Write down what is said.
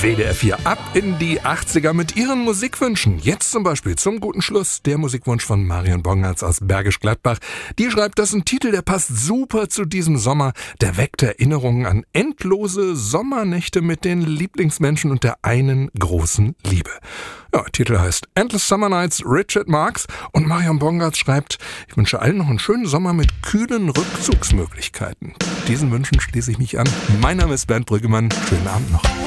WDR 4 ab in die 80er mit ihren Musikwünschen. Jetzt zum Beispiel zum guten Schluss der Musikwunsch von Marion Bongartz aus Bergisch Gladbach. Die schreibt, das ist ein Titel, der passt super zu diesem Sommer. Der weckt Erinnerungen an endlose Sommernächte mit den Lieblingsmenschen und der einen großen Liebe. Ja, Titel heißt Endless Summer Nights, Richard Marx. Und Marion Bongartz schreibt, ich wünsche allen noch einen schönen Sommer mit kühlen Rückzugsmöglichkeiten. Diesen Wünschen schließe ich mich an. Mein Name ist Bernd Brüggemann. Schönen Abend noch.